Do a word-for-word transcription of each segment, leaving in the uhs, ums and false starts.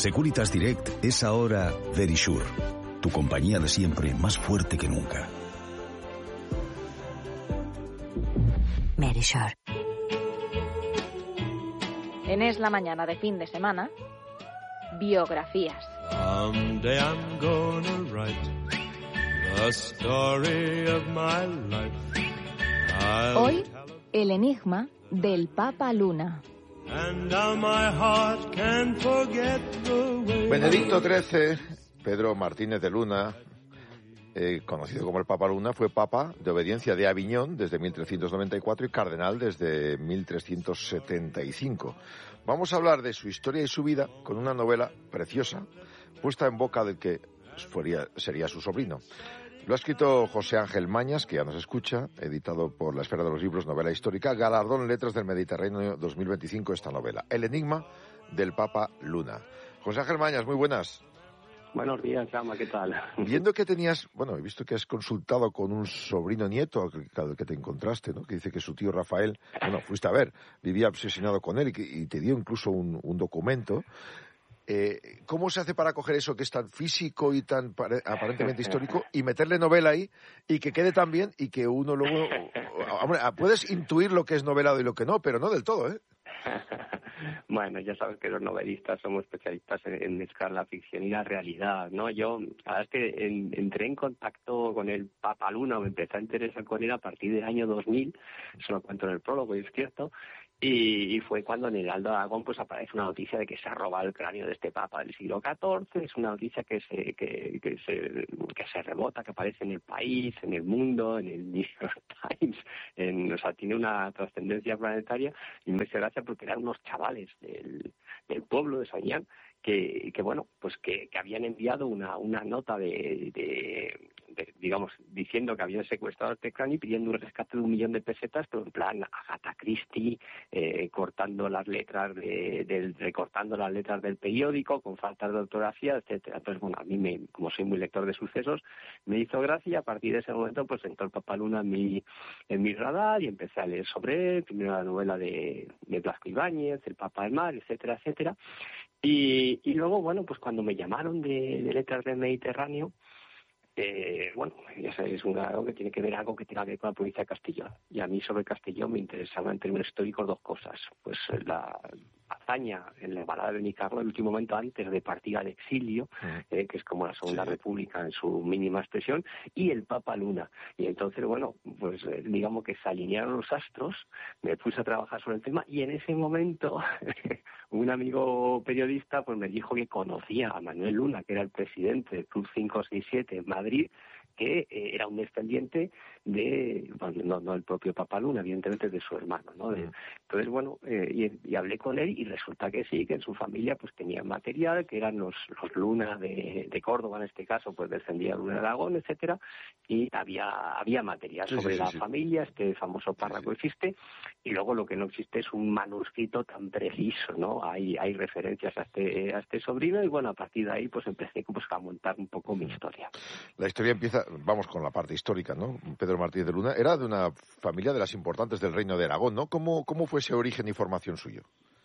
Securitas Direct es ahora Verisure, tu compañía de siempre más fuerte que nunca. Verisure. En Es la Mañana de fin de semana, biografías. Someday I'm gonna write the story of my life. I'll Hoy, el enigma del Papa Luna. And now my heart can forget the way. Benedicto trece, Pedro Martínez de Luna, eh, conocido como el Papa Luna, fue papa de obediencia de Aviñón desde mil trescientos noventa y cuatro y cardenal desde mil trescientos setenta y cinco. Vamos a hablar de su historia y su vida con una novela preciosa, puesta en boca del que sería, sería su sobrino. Lo ha escrito José Ángel Mañas, que ya nos escucha, editado por La Esfera de los Libros, novela histórica, galardón en Letras del Mediterráneo dos mil veinticinco, esta novela, El enigma del Papa Luna. José Ángel Mañas, muy buenas. Buenos días, Chama, ¿qué tal? Viendo que tenías, bueno, he visto que has consultado con un sobrino nieto al que te encontraste, ¿no? Que dice que su tío Rafael, bueno, fuiste a ver, vivía obsesionado con él y, que, y te dio incluso un, un documento. Eh, ¿Cómo se hace para coger eso que es tan físico y tan aparentemente histórico y meterle novela ahí y que quede tan bien y que uno luego... Hombre, puedes intuir lo que es novelado y lo que no, pero no del todo, ¿eh? Bueno, ya sabes que los novelistas somos especialistas en, en mezclar la ficción y la realidad, ¿no? Yo, la verdad es que en, entré en contacto con el Papa Luna, me empecé a interesar con él a partir del año dos mil, eso lo cuento en el prólogo, y es cierto, y, y fue cuando en el Heraldo de Aragón pues aparece una noticia de que se ha robado el cráneo de este Papa del siglo catorce, es una noticia que se, que, que se, que se rebota, que aparece en El País, en El Mundo, en el New York Times, en, o sea, tiene una trascendencia planetaria, y me hace gracia porque eran unos chavales del, del pueblo de Sañán que, que bueno, pues que, que habían enviado una, una nota de, de, de, digamos, diciendo que habían secuestrado este cráneo y pidiendo un rescate de un millón de pesetas, pero en plan Agatha Christie, eh, cortando las letras de, del, recortando las letras del periódico con faltas de ortografía, etcétera. Entonces, bueno, a mí, me, como soy muy lector de sucesos, me hizo gracia y a partir de ese momento pues entró el Papa Luna en mi, en mi radar y empecé a leer sobre él, primero la novela de, de Blasco Ibáñez, El Papa del Mar, etcétera, etcétera. Y, y luego, bueno, pues cuando me llamaron de, de Letras del Mediterráneo, eh, bueno, ya sabes, es un, algo que tiene que ver algo que tenga que ver con la provincia de Castellón. Y a mí sobre Castellón me interesaban en términos históricos dos cosas. Pues la hazaña en la balada de Benicarló, el último momento antes de partir al exilio, eh, que es como la Segunda sí. República en su mínima expresión, y el Papa Luna. Y entonces, bueno, pues eh, digamos que se alinearon los astros, me puse a trabajar sobre el tema y en ese momento un amigo periodista pues me dijo que conocía a Manuel Luna, que era el presidente del Club cinco seis siete en Madrid, que eh, era un descendiente de, bueno, no, no el propio Papa Luna, evidentemente de su hermano, ¿no? De, entonces, bueno, eh, y, y hablé con él y resulta que sí, que en su familia pues tenían material, que eran los, los Luna de, de Córdoba, en este caso, pues descendía Luna de Aragón, etcétera, y había había material sí, sobre sí, la sí. familia, este famoso párrafo sí, sí. existe, y luego lo que no existe es un manuscrito tan preciso, ¿no? Hay hay referencias a este a este sobrino y bueno, a partir de ahí pues empecé pues a montar un poco mi historia. La historia empieza, vamos con la parte histórica, ¿no? Pedro Martínez de Luna era de una familia de las importantes del Reino de Aragón, ¿no? ¿Cómo, cómo fue ese origen y formación suyo?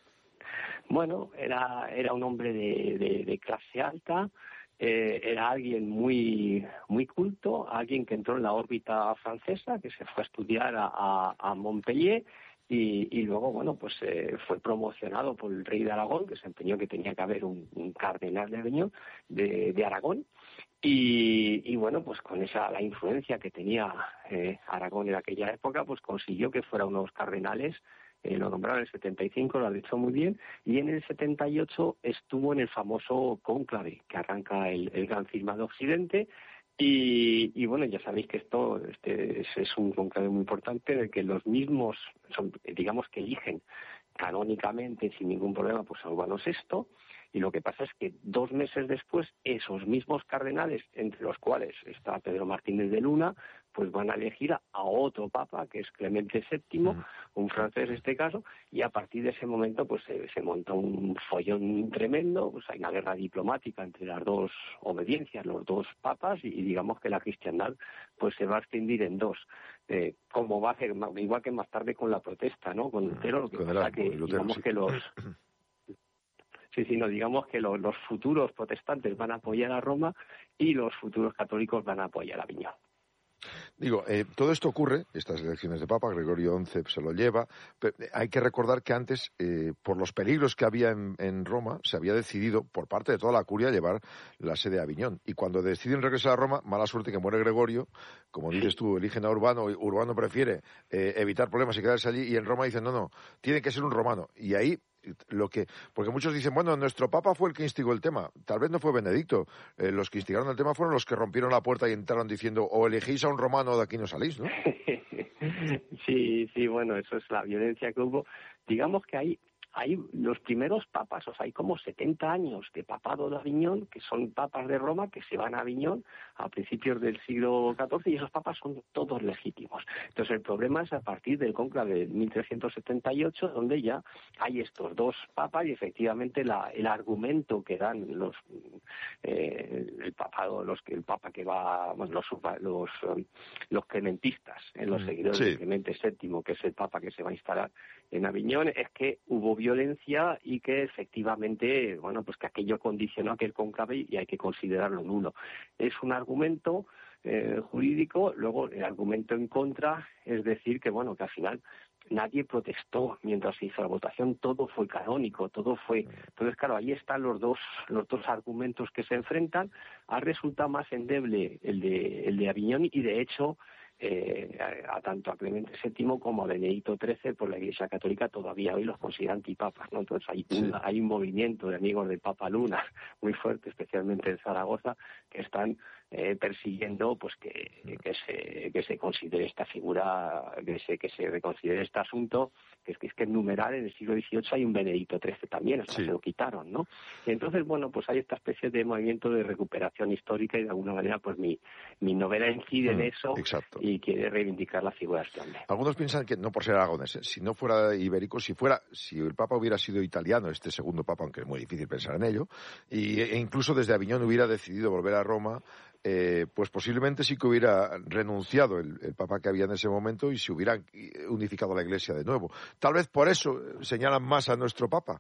Bueno, era era un hombre de, de, de clase alta, eh, era alguien muy muy culto, alguien que entró en la órbita francesa, que se fue a estudiar a, a, a Montpellier. Y, y luego, bueno, pues eh, fue promocionado por el rey de Aragón, que se empeñó que tenía que haber un, un cardenal de Aviñón, de, de Aragón. Y, y bueno, pues con esa la influencia que tenía eh, Aragón en aquella época, pues consiguió que fuera uno de los cardenales. Eh, lo nombraron en el setenta y cinco, lo ha dicho muy bien, y en el setenta y ocho estuvo en el famoso cónclave que arranca el, el Gran Cisma de Occidente. Y, y bueno, ya sabéis que esto este es, es un conclave muy importante en el que los mismos, son, digamos que eligen canónicamente sin ningún problema pues a Urbano sexto, y lo que pasa es que dos meses después esos mismos cardenales, entre los cuales está Pedro Martínez de Luna, pues van a elegir a, a otro papa, que es Clemente séptimo, un francés en este caso, y a partir de ese momento pues se, se monta un follón tremendo, pues hay una guerra diplomática entre las dos obediencias, los dos papas, y, y digamos que la cristiandad pues se va a extinguir en dos, eh, como va a hacer, igual que más tarde con la protesta, ¿no? Con Lutero, lo que pasa que digamos que los sí, sí, no, digamos que lo, los futuros protestantes van a apoyar a Roma y los futuros católicos van a apoyar a Aviñón. Digo, eh, todo esto ocurre, estas elecciones de Papa, Gregorio once se lo lleva, pero hay que recordar que antes, eh, por los peligros que había en, en Roma, se había decidido, por parte de toda la curia, llevar la sede a Aviñón. Y cuando deciden regresar a Roma, mala suerte que muere Gregorio, como dices tú, eligen a Urbano, y Urbano prefiere eh, evitar problemas y quedarse allí, y en Roma dicen, no, no, tiene que ser un romano. Y ahí lo que, porque muchos dicen, bueno, nuestro papa fue el que instigó el tema. Tal vez no fue Benedicto. Eh, los que instigaron el tema fueron los que rompieron la puerta y entraron diciendo, o elegís a un romano o de aquí no salís, ¿no? Sí, sí, bueno, eso es la violencia que hubo. Digamos que hay hay los primeros papas, o sea, hay como setenta años de papado de Aviñón, que son papas de Roma, que se van a Aviñón a principios del siglo catorce, y esos papas son todos legítimos. Entonces, el problema es a partir del cónclave de mil trescientos setenta y ocho, donde ya hay estos dos papas, y efectivamente la, el argumento que dan los eh, el papado, los que el papa que va, bueno, los los, los clementistas, eh, los seguidores sí. de Clemente séptimo, que es el papa que se va a instalar en Aviñón, es que hubo violencia y que efectivamente, bueno, pues que aquello condicionó aquel cónclave y hay que considerarlo nulo. Es un argumento eh, jurídico. Luego el argumento en contra es decir que, bueno, que al final nadie protestó mientras se hizo la votación, todo fue canónico, todo fue. Entonces, claro, ahí están los dos los dos argumentos que se enfrentan. Ha resultado más endeble el de el de Aviñón y, de hecho, Eh, a, a tanto a Clemente séptimo como a Benedicto trece, por la Iglesia Católica todavía hoy los considera antipapas, ¿no? Entonces hay un, sí. hay un movimiento de amigos del Papa Luna muy fuerte, especialmente en Zaragoza, que están eh, persiguiendo pues que, que se que se considere esta figura, que se que se reconsidere este asunto, que es que es que en numeral en el siglo dieciocho hay un Benedicto trece también, hasta sí. se lo quitaron, ¿no? Y entonces, bueno, pues hay esta especie de movimiento de recuperación histórica y de alguna manera pues mi mi novela incide mm, en eso. Exacto. Y quiere reivindicar la figura de este hombre. Algunos piensan que, no por ser aragonés, ¿eh? si no fuera ibérico, si fuera, si el Papa hubiera sido italiano, este segundo Papa, aunque es muy difícil pensar en ello, y, e incluso desde Aviñón hubiera decidido volver a Roma, eh, pues posiblemente sí que hubiera renunciado el, el Papa que había en ese momento y se hubiera unificado la Iglesia de nuevo. Tal vez por eso señalan más a nuestro Papa.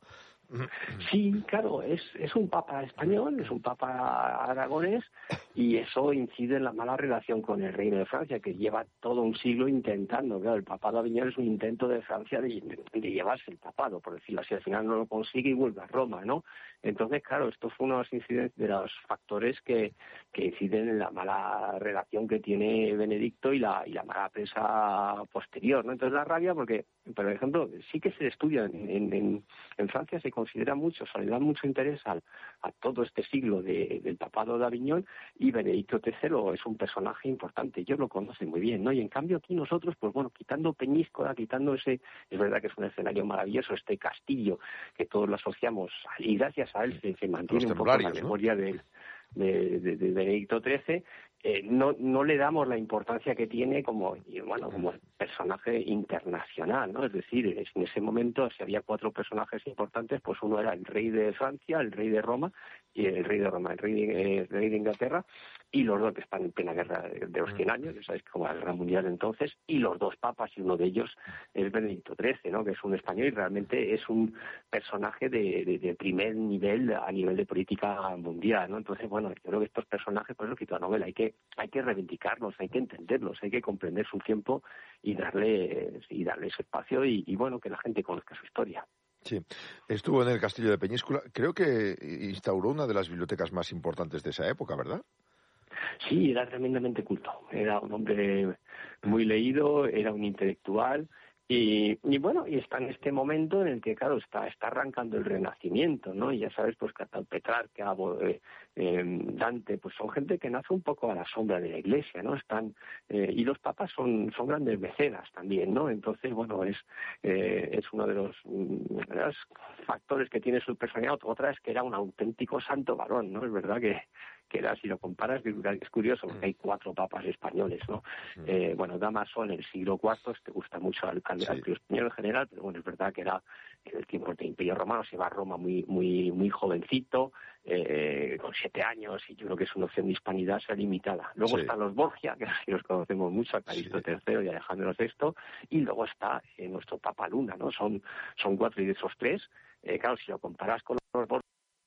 Sí, claro, es, es un papa español, es un papa aragonés, y eso incide en la mala relación con el Reino de Francia, que lleva todo un siglo intentando. Claro, el papado de Aviñón es un intento de Francia de, de llevarse el papado, por decirlo así. Al final no lo consigue y vuelve a Roma, ¿no? Entonces, claro, esto fue uno de los incidentes, de los factores que, que inciden en la mala relación que tiene Benedicto y la, y la mala prensa posterior, ¿no? Entonces, la rabia, porque, por ejemplo, sí que se estudia en, en, en Francia, se considera mucho, se le da mucho interés al, a todo este siglo de, del papado de Aviñón, y Benedicto tercero es un personaje importante, ellos lo conocen muy bien, ¿no? Y en cambio aquí nosotros, pues bueno, quitando Peñíscola, quitando ese, es verdad que es un escenario maravilloso, este castillo que todos lo asociamos, y gracias a él se, se mantiene un poco la memoria ¿no? del De, de, de Benedicto trece, eh, no no le damos la importancia que tiene como bueno como personaje internacional, ¿no? Es decir, en ese momento, si había cuatro personajes importantes, pues uno era el rey de Francia, el rey de Roma, y el rey de Roma, el rey de, eh, el rey de Inglaterra, y los dos que están en plena guerra de los cien años, ya sabéis, como la guerra mundial entonces, y los dos papas, y uno de ellos es Benedicto trece, ¿no? Que es un español y realmente es un personaje de, de, de primer nivel a nivel de política mundial, ¿no? Entonces, bueno, yo creo que estos personajes, por eso quito la novela, hay que hay que reivindicarlos, hay que entenderlos, hay que comprender su tiempo y darle y darles espacio y, y bueno, que la gente conozca su historia. Sí, estuvo en el castillo de Peñíscola, creo que instauró una de las bibliotecas más importantes de esa época, ¿verdad? Sí, era tremendamente culto, era un hombre muy leído, era un intelectual. Y, y bueno, y está en este momento en el que, claro, está está arrancando el Renacimiento, ¿no? Y ya sabes, pues que Petrarca, eh, eh, Dante, pues son gente que nace un poco a la sombra de la Iglesia, ¿no? Están eh, y los papas son son grandes mecenas también, ¿no? Entonces, bueno, es eh, es uno de los, de los factores que tiene su personalidad. Otra es que era un auténtico santo varón, ¿no? Es verdad que que era, si lo comparas, es curioso, porque hay cuatro papas españoles, ¿no? Mm. Eh, bueno, Dámaso en el siglo cuarto, te gusta mucho al, al, sí. al español en general, pero bueno, es verdad que era en el tiempo del Imperio Romano, se va a Roma muy muy muy jovencito, eh, con siete años, y yo creo que su noción de hispanidad sea limitada. Luego sí. están los Borgia, que así los conocemos mucho, a Calixto sí. tercero y Alejandro sexto, y luego está eh, nuestro Papa Luna, ¿no? Son, son cuatro, y de esos tres, eh, claro, si lo comparas con los Borgia,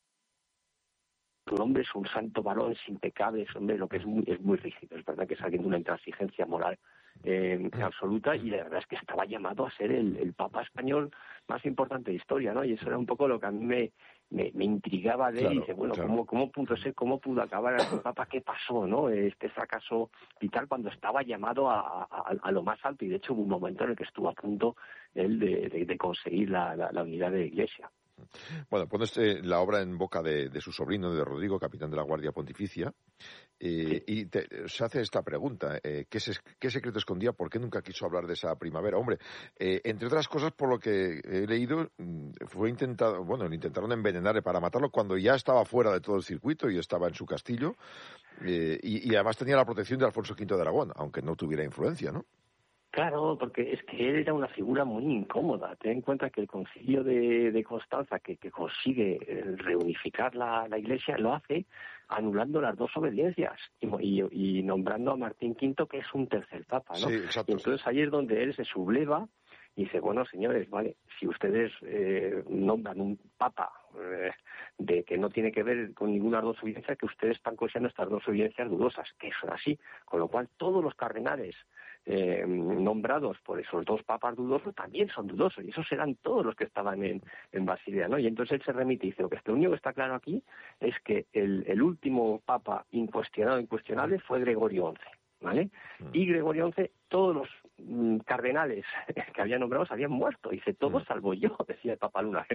su hombre es un santo varón, es impecable, es hombre, lo que es muy, es muy rígido. Es verdad que es alguien de una intransigencia moral eh, absoluta, y la verdad es que estaba llamado a ser el, el Papa español más importante de historia, ¿no? Y eso era un poco lo que a mí me, me, me intrigaba de él. Claro, y dice, bueno, claro. ¿cómo, ¿cómo pudo ser, cómo pudo acabar el Papa? ¿Qué pasó, no? Este fracaso vital cuando estaba llamado a, a, a lo más alto, y de hecho hubo un momento en el que estuvo a punto él de, de, de conseguir la, la, la unidad de la Iglesia. Bueno, pones eh, la obra en boca de, de su sobrino, de Rodrigo, capitán de la Guardia Pontificia, eh, sí. y te, se hace esta pregunta, eh, ¿qué, se, ¿qué secreto escondía? ¿Por qué nunca quiso hablar de esa primavera? Hombre, eh, entre otras cosas, por lo que he leído, fue intentado, bueno, le intentaron envenenar para matarlo cuando ya estaba fuera de todo el circuito y estaba en su castillo, eh, y, y además tenía la protección de Alfonso quinto de Aragón, aunque no tuviera influencia, ¿no? Claro, porque es que él era una figura muy incómoda. Ten en cuenta que el concilio de, de Constanza, que, que consigue reunificar la, la Iglesia, lo hace anulando las dos obediencias y, y, y nombrando a Martín quinto, que es un tercer papa, ¿no? Sí, exacto. Y entonces ahí es donde él se subleva y dice, bueno, señores, vale, si ustedes eh, nombran un papa eh, de que no tiene que ver con ninguna dos obediencias, que ustedes están considerando estas dos obediencias dudosas, que son así, con lo cual todos los cardenales Eh, nombrados por esos dos papas dudosos también son dudosos, y esos eran todos los que estaban en, en Basilea, ¿no? Y entonces él se remite y dice, lo que lo único que está claro aquí es que el, el último papa incuestionado, incuestionable fue Gregorio once, ¿vale? Y Gregorio once, todos los mm, cardenales que había nombrado habían muerto, dice, todos salvo yo, decía el Papa Luna.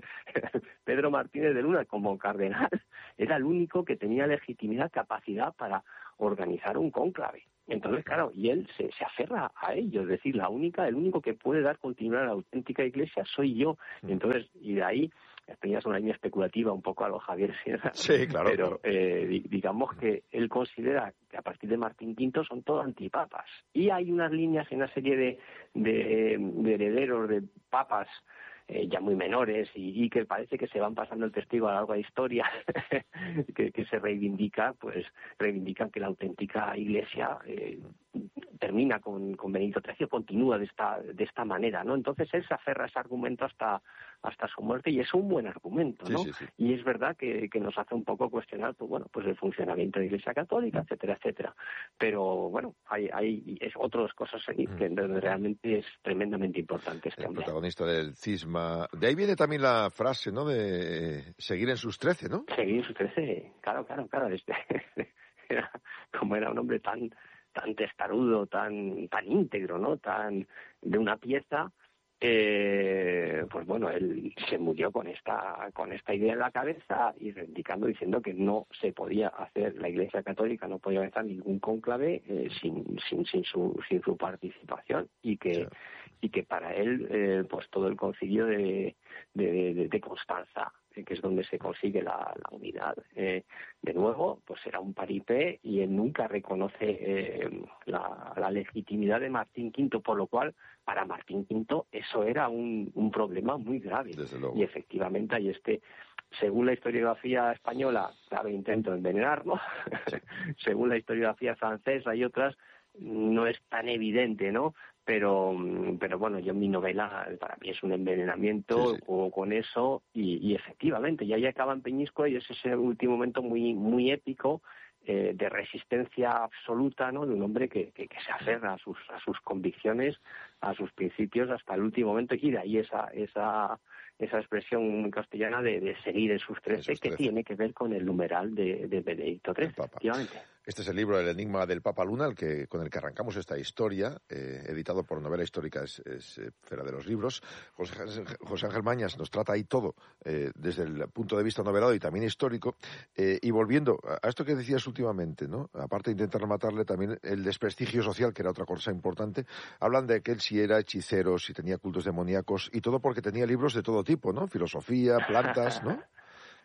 Pedro Martínez de Luna, como cardenal, era el único que tenía legitimidad, capacidad para organizar un cónclave. Entonces, claro, y él se, se aferra a ello, es decir, la única, el único que puede dar continuidad a la auténtica Iglesia soy yo. Entonces, y de ahí, esto ya es una línea especulativa un poco a lo Javier Sierra, sí, claro, pero claro. Eh, digamos que él considera que a partir de Martín quinto son todos antipapas. Y hay unas líneas en una serie de, de, de herederos de papas Eh, ya muy menores y, y que parece que se van pasando el testigo a lo largo de la historia que, que se reivindica, pues reivindican que la auténtica Iglesia eh, termina con, con Benedicto trece, continúa de esta de esta manera, ¿no? Entonces él se aferra a ese argumento hasta hasta su muerte, y es un buen argumento, ¿no? Sí, sí, sí. Y es verdad que, que nos hace un poco cuestionar, pues bueno, pues el funcionamiento de la Iglesia Católica, etcétera, etcétera. Pero bueno, hay hay es otras cosas ahí que mm. realmente es tremendamente importante este el hombre. Protagonista del cisma. De ahí viene también la frase, ¿no? De seguir en sus trece, ¿no? Seguir en sus trece, claro, claro, claro. Este, era, como era un hombre tan tan testarudo, tan tan íntegro, ¿no? Tan de una pieza. Eh, pues bueno, él se murió con esta con esta idea en la cabeza y reivindicando, diciendo que no se podía hacer, la Iglesia Católica no podía hacer ningún cónclave eh, sin sin sin su sin su participación, y que sí. y que para él eh, pues todo el concilio de de, de, de Constanza, eh, que es donde se consigue la, la unidad eh, de nuevo, pues era un paripé, y él nunca reconoce eh, la, la legitimidad de Martín quinto, por lo cual para Martín quinto eso era un, un problema muy grave. Y efectivamente hay este, según la historiografía española, grave intento de envenenarlo, según la historiografía francesa y otras, no es tan evidente, ¿no? Pero, pero bueno, yo en mi novela, para mí es un envenenamiento, sí, sí. Juego con eso, y, y efectivamente, y ahí acaba en Peñíscola, y es ese último momento muy muy épico, eh, de resistencia absoluta, ¿no? De un hombre que, que, que se aferra a sus a sus convicciones, a sus principios hasta el último momento, y de ahí esa esa esa expresión castellana de, de seguir en sus trece, que tiene que ver con el numeral de, de Benedicto trece, efectivamente. Este es el libro El enigma del Papa Luna, el que, con el que arrancamos esta historia, eh, editado por Novela Histórica, es, es eh, Feria de los Libros. José, José Ángel Mañas nos trata ahí todo, eh, desde el punto de vista novelado y también histórico. Eh, y volviendo a esto que decías últimamente, ¿no? Aparte de intentar matarle, también el desprestigio social, que era otra cosa importante. Hablan de que él si era hechicero, si tenía cultos demoníacos, y todo porque tenía libros de todo tipo, ¿no? Filosofía, plantas, ¿no?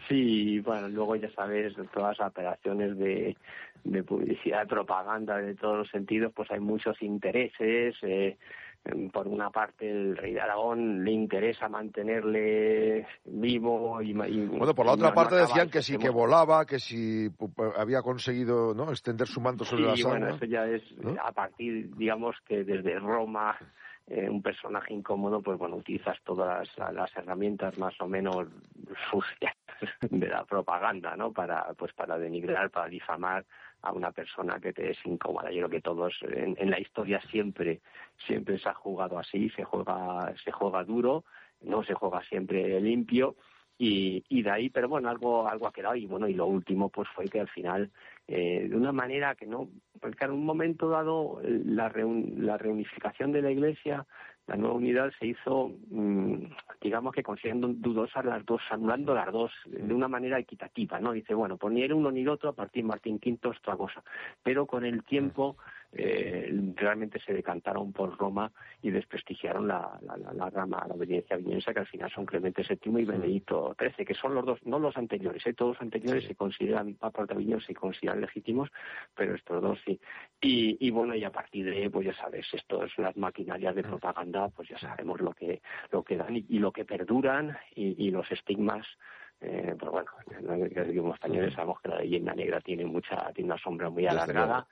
Sí, bueno, luego ya sabes, todas las operaciones de, de publicidad, de propaganda, de todos los sentidos, pues hay muchos intereses. Eh, por una parte, el rey de Aragón le interesa mantenerle vivo y... y bueno, por la y otra no, parte no decían que sí, que volaba, que si había conseguido, ¿no?, extender su manto sobre sí, las bueno, aguas. eso ya es, ¿no?, a partir, digamos, que desde Roma... Eh, un personaje incómodo, pues bueno, utilizas todas las, las herramientas más o menos sucias de la propaganda, ¿no? Para, pues para denigrar, para difamar a una persona que te es incómoda. Yo creo que todos en, en la historia siempre, siempre se ha jugado así, se juega, se juega duro, no se juega siempre limpio. Y, y de ahí, pero bueno, algo algo ha quedado. Y bueno, y lo último pues fue que al final, eh, de una manera que no, porque en un momento dado la, reun, la reunificación de la Iglesia, la nueva unidad se hizo, mmm, digamos que considerando dudosas las dos, anulando las dos de una manera equitativa, ¿no? Dice, bueno, pues ni era uno ni el otro, a partir de Martín quinto es otra cosa. Pero con el tiempo eh, realmente se decantaron por Roma y desprestigiaron la, la, la, la rama, la obediencia aviñense, que al final son Clemente séptimo y Benedicto trece, que son los dos, no los anteriores, ¿eh? Todos los anteriores sí se consideran, papas de Aviñón se consideran legítimos, pero estos dos sí. Y, y bueno, y a partir de, pues ya sabes, esto es las maquinarias de propaganda, pues ya sabemos lo que lo que dan y, y lo que perduran y, y los estigmas. Eh, pues bueno, como españoles sabemos que la leyenda negra tiene mucha, tiene una sombra muy alargada.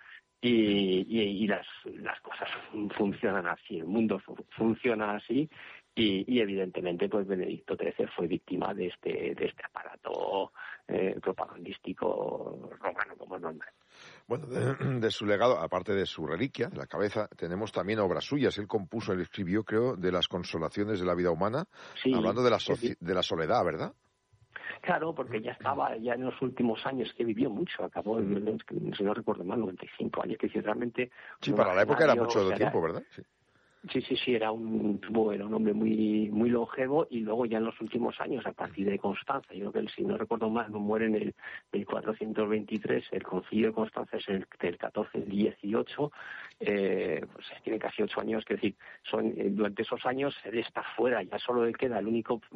Y, y, y las, las cosas funcionan así, el mundo fu- funciona así y, y evidentemente pues Benedicto trece fue víctima de este de este aparato eh, propagandístico romano, como es normal. Bueno, de, de su legado, aparte de su reliquia, de la cabeza, tenemos también obras suyas. Él compuso, él escribió, creo, de las consolaciones de la vida humana, sí, hablando de la, soci- sí. de la soledad, ¿verdad? Claro, porque ya estaba, ya en los últimos años que vivió mucho, acabó, si no recuerdo mal, noventa y cinco años, que decir, realmente... Sí, para la época era mucho o sea, tiempo, era, ¿verdad? Sí. Sí, sí, sí, era un era un hombre muy muy longevo y luego ya en los últimos años, a partir de Constanza, yo creo que él, si no recuerdo mal, no muere en el mil cuatrocientos veintitrés, el concilio de Constanza es el del catorce al dieciocho, eh, pues tiene casi ocho años, es decir, son, durante esos años él está fuera, ya solo le queda el único